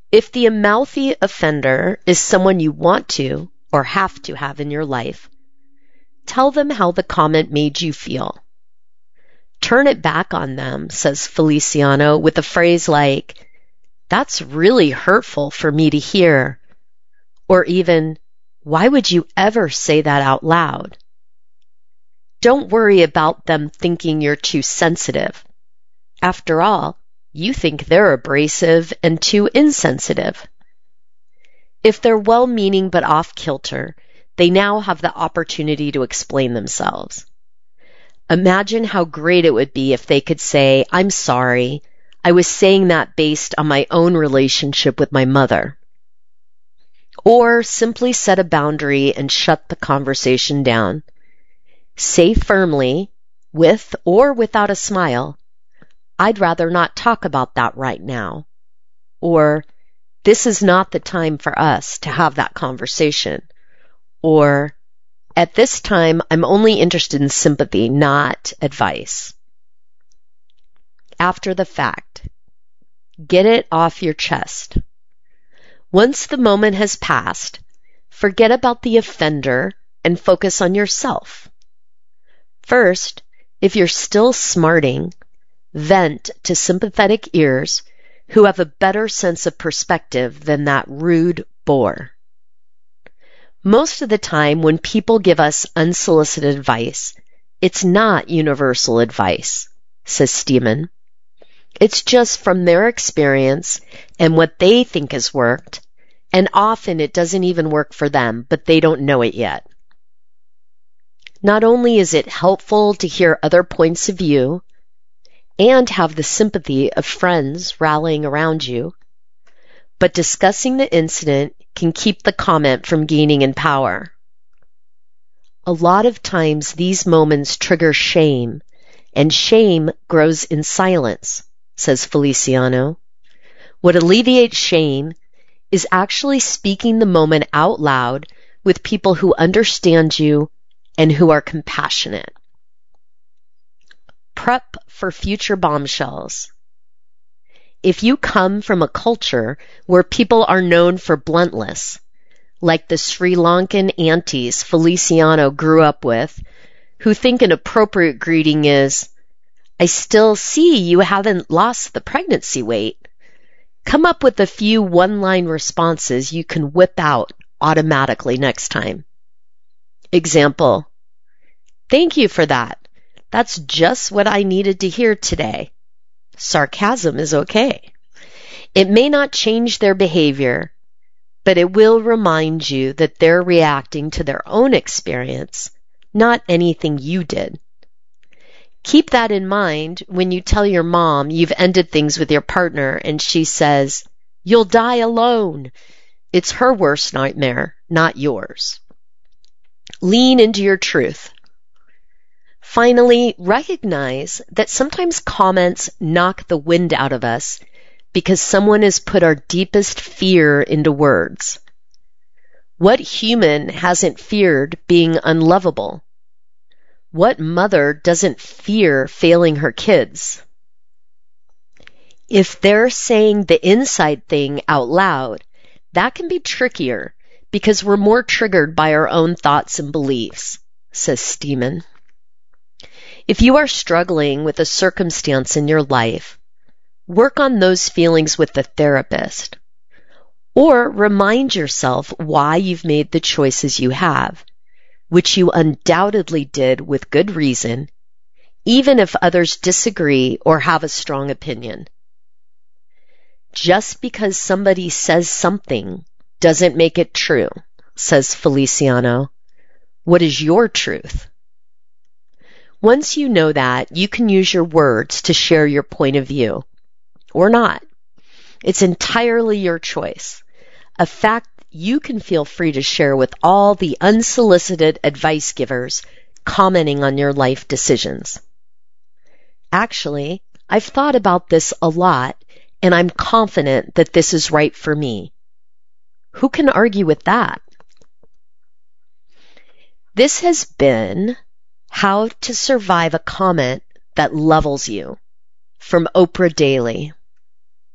If the mouthy offender is someone you want to or have to have in your life, tell them how the comment made you feel. Turn it back on them, says Feliciano, with a phrase like, "That's really hurtful for me to hear," or even, "Why would you ever say that out loud?" Don't worry about them thinking you're too sensitive. After all, you think they're abrasive and too insensitive. If they're well-meaning but off-kilter, they now have the opportunity to explain themselves. Imagine how great it would be if they could say, "I'm sorry, I was saying that based on my own relationship with my mother." Or simply set a boundary and shut the conversation down. Say firmly, with or without a smile, "I'd rather not talk about that right now." Or, "This is not the time for us to have that conversation." Or, "At this time, I'm only interested in sympathy, not advice." After the fact, get it off your chest. Once the moment has passed, forget about the offender and focus on yourself. First, if you're still smarting, vent to sympathetic ears who have a better sense of perspective than that rude bore. Most of the time when people give us unsolicited advice, it's not universal advice, says Stiemann. It's just from their experience and what they think has worked, and often it doesn't even work for them, but they don't know it yet. Not only is it helpful to hear other points of view and have the sympathy of friends rallying around you, but discussing the incident can keep the comment from gaining in power. A lot of times these moments trigger shame, and shame grows in silence, says Feliciano. What alleviates shame is actually speaking the moment out loud with people who understand you and who are compassionate. Prep for future bombshells. If you come from a culture where people are known for bluntness, like the Sri Lankan aunties Feliciano grew up with, who think an appropriate greeting is, "I still see you haven't lost the pregnancy weight," come up with a few one-line responses you can whip out automatically next time. Example, "Thank you for that. That's just what I needed to hear today." Sarcasm is okay. It may not change their behavior, but it will remind you that they're reacting to their own experience, not anything you did. Keep that in mind when you tell your mom you've ended things with your partner and she says, "You'll die alone." It's her worst nightmare, not yours. Lean into your truth. Finally, recognize that sometimes comments knock the wind out of us because someone has put our deepest fear into words. What human hasn't feared being unlovable? What mother doesn't fear failing her kids? If they're saying the inside thing out loud, that can be trickier because we're more triggered by our own thoughts and beliefs, says Stiemann. If you are struggling with a circumstance in your life, work on those feelings with the therapist, or remind yourself why you've made the choices you have, which you undoubtedly did with good reason, even if others disagree or have a strong opinion. Just because somebody says something doesn't make it true, says Feliciano. What is your truth? Once you know that, you can use your words to share your point of view, or not. It's entirely your choice, a fact you can feel free to share with all the unsolicited advice givers commenting on your life decisions. Actually, I've thought about this a lot, and I'm confident that this is right for me. Who can argue with that? This has been How to Survive a Comment That Levels You from Oprah Daily.